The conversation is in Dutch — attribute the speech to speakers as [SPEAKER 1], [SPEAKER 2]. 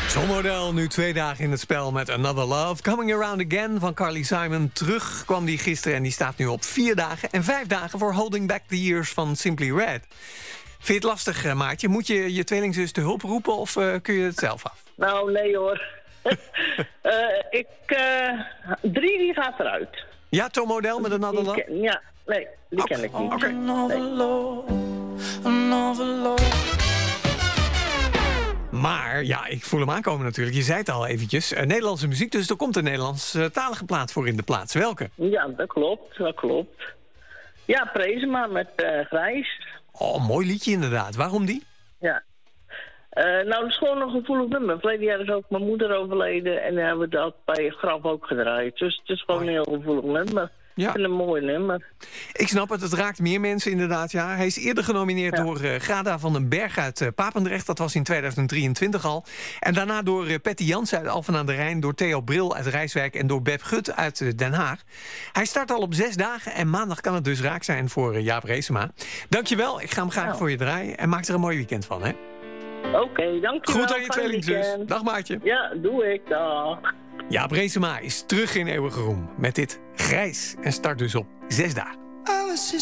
[SPEAKER 1] Topmodel, nu 2 dagen in het spel met Another Love. Coming Around Again van Carly Simon. Terug kwam die gisteren en die staat nu op 4 dagen. En 5 dagen voor Holding Back the Years van Simply Red. Vind je het lastig, Maartje? Moet je je tweelingzus te hulp roepen of kun je het zelf af?
[SPEAKER 2] Nou, nee hoor. 3 die gaat eruit.
[SPEAKER 1] Ja, Topmodel met Another Love?
[SPEAKER 2] Die ken ik niet.
[SPEAKER 1] Oké. Maar, ja, ik voel hem aankomen natuurlijk. Je zei het al eventjes. Nederlandse muziek, dus er komt een Nederlandstalige plaat voor in de plaats. Welke?
[SPEAKER 2] Ja, dat klopt. Ja, Prezema met Grijs.
[SPEAKER 1] Oh, mooi liedje inderdaad. Waarom die?
[SPEAKER 2] Ja. Nou, dat is gewoon een gevoelig nummer. Verleden jaar is ook mijn moeder overleden en hebben we dat bij het graf ook gedraaid. Dus het is gewoon een heel gevoelig nummer.
[SPEAKER 1] Ja.
[SPEAKER 2] Ik vind het een mooi nummer.
[SPEAKER 1] Ik snap het, het raakt meer mensen inderdaad, ja. Hij is eerder genomineerd door Grada van den Berg uit Papendrecht. Dat was in 2023 al. En daarna door Patty Jansen uit Alphen aan de Rijn... door Theo Bril uit Rijswijk en door Beb Gut uit Den Haag. Hij start al op 6 dagen en maandag kan het dus raak zijn voor Jaap Reesema. Dankjewel, ik ga hem graag voor je draaien. En maak er een mooi weekend van, hè?
[SPEAKER 2] Oké, dankjewel.
[SPEAKER 1] Goed aan je tweelingzus. Dag Maartje.
[SPEAKER 2] Ja, doe ik. Dag.
[SPEAKER 1] Jaap Reesema is terug in eeuwige roem met dit Grijs en start dus op 6 dagen.